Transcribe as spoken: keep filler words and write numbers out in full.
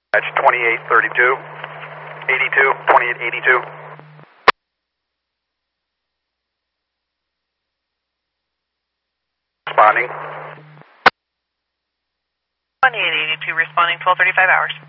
That's twenty-eight thirty-two, eighty-two, twenty-eight eighty-two. Responding. twenty-eight eighty-two responding, twelve thirty-five hours.